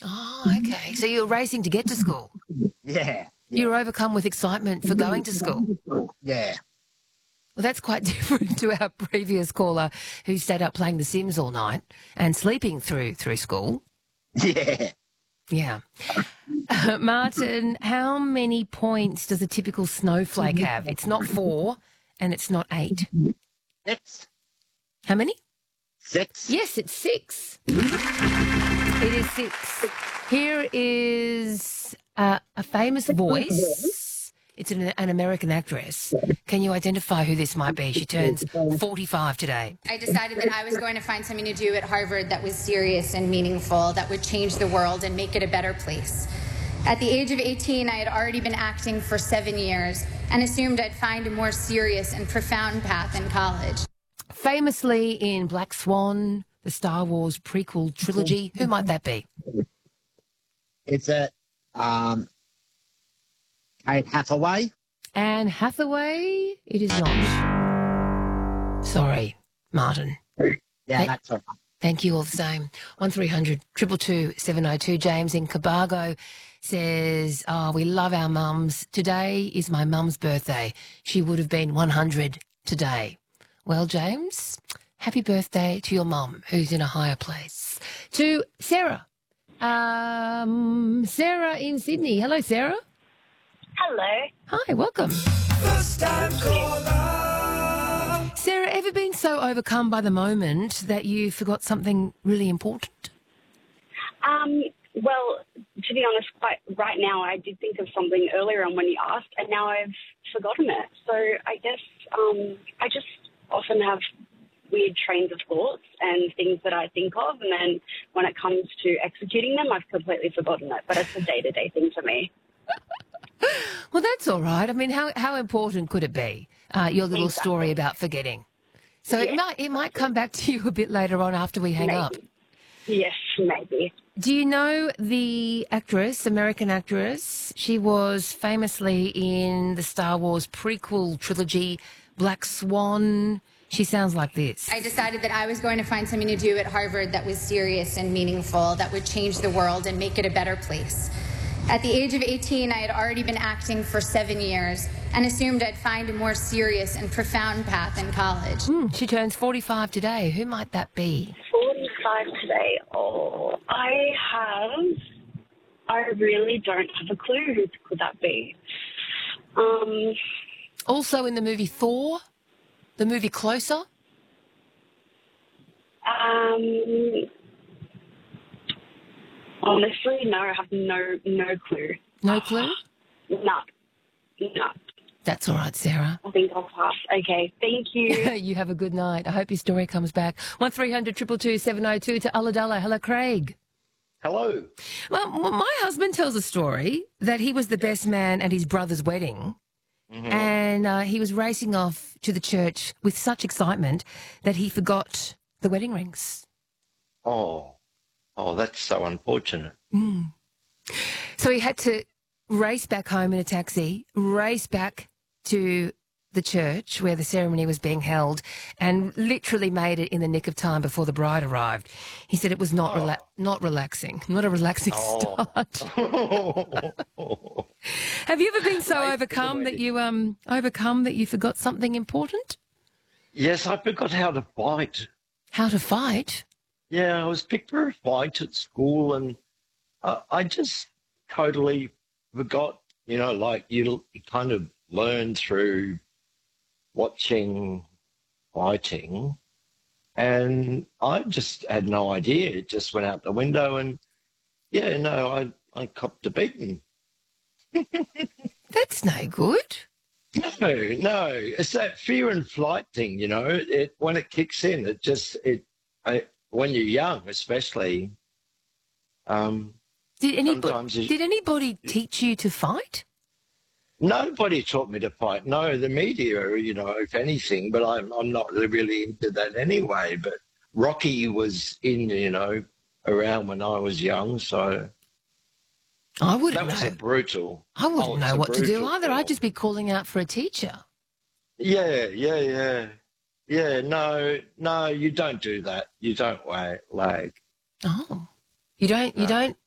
Oh, okay. So you were racing to get to school. Yeah, You yeah, were overcome with excitement for going to school. yeah, Well, that's quite different to our previous caller who stayed up playing The Sims all night and sleeping through school. yeah. Yeah. Martin, how many points does a typical snowflake have? It's not 4 and it's not 8. 6, How many? 6. Yes, it's 6. It is 6. Here is a famous voice. It's an American actress. Can you identify who this might be? She turns 45 today. I decided that I was going to find something to do at Harvard that was serious and meaningful, that would change the world and make it a better place. At the age of 18, I had already been acting for 7 years and assumed I'd find a more serious and profound path in college. Famously in Black Swan, the Star Wars prequel trilogy, who might that be? It's a Kate Hathaway. Anne Hathaway? It is not. Sorry, Martin. Yeah, that's all right. Thank you all the same. 1300 222 702. James in Cabargo says, oh, we love our mums. Today is my mum's birthday. She would have been 100 today. Well, James, happy birthday to your mum, who's in a higher place. To Sarah. Sarah in Sydney. Hello, Sarah. Hello. Hi, welcome. First time caller. Sarah, ever been so overcome by the moment that you forgot something really important? Well, to be honest, quite right now, I did think of something earlier on when you asked, and now I've forgotten it. So I guess I just often have weird trains of thoughts and things that I think of, and then when it comes to executing them, I've completely forgotten it. But it's a day-to-day thing for me. Well, that's all right. I mean, how important could it be, your little story about forgetting? So Yeah. it might come back to you a bit later on after we hang up. Yes, maybe. Do you know the actress, American actress? She was famously in the Star Wars prequel trilogy, Black Swan. She sounds like this. I decided that I was going to find something to do at Harvard that was serious and meaningful, that would change the world and make it a better place. At the age of 18, I had already been acting for 7 years and assumed I'd find a more serious and profound path in college. She turns 45 today. Who might that be? 45 today. Oh, I really don't have a clue. Who could that be? Also in the movie Thor, the movie Closer. Honestly, no, I have no clue. No clue? No. That's all right, Sarah. I think I'll pass. Okay, thank you. You have a good night. I hope your story comes back. 1300 222 702 to Ulladulla. Hello, Craig. Hello. Well, my husband tells a story that he was the best man at his brother's wedding. And he was racing off to the church with such excitement that he forgot the wedding rings. Oh, that's so unfortunate. So he had to race back home in a taxi, race back to the church where the ceremony was being held, and literally made it in the nick of time before the bride arrived. He said it was not relaxing, not a relaxing start. Have you ever been so overcome that you forgot something important? Yes, I forgot how to fight. How to fight? Yeah, I was picked for a fight at school, and I just totally forgot. You know, like you kind of learn through watching fighting, and I just had no idea. It just went out the window, and I copped a beating. That's no good. No, it's that fear and flight thing. You know, when it kicks in, when you're young, especially. Did anybody teach you to fight? Nobody taught me to fight. No, the media, you know, if anything, but I'm not really into that anyway. But Rocky was around when I was young, so I wouldn't that was know. brutal. I wouldn't know what to do brutal either. film. I'd just be calling out for a teacher. Yeah. No, you don't do that. You don't lag. Oh, you don't